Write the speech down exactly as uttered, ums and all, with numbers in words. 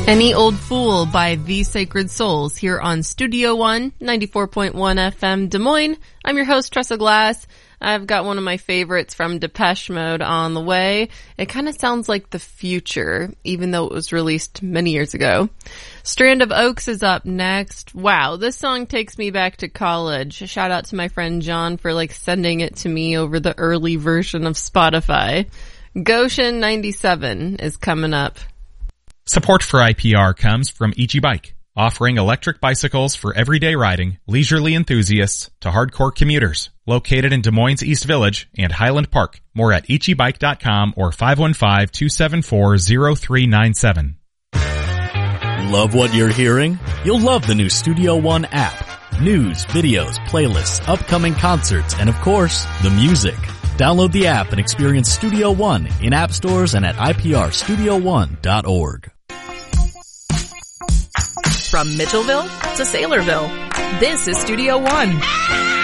Any Old Fool by The Sacred Souls here on Studio One, ninety-four point one F M Des Moines. I'm your host, Tressa Glass. I've got one of my favorites from Depeche Mode on the way. It kind of sounds like the future, even though it was released many years ago. Strand of Oaks is up next. Wow, this song takes me back to college. Shout out to my friend John for like sending it to me over the early version of Spotify. Goshen ninety-seven is coming up. Support for I P R comes from Ichi Bike, offering electric bicycles for everyday riding, leisurely enthusiasts to hardcore commuters. Located in Des Moines East Village and Highland Park. More at ichi bike dot com or five one five, two seven four, zero three nine seven. Love what you're hearing? You'll love the new Studio One app. News, videos, playlists, upcoming concerts, and of course, the music. Download the app and experience Studio One in app stores and at I P R studio one dot org. From Mitchellville to Saylorville, this is Studio One.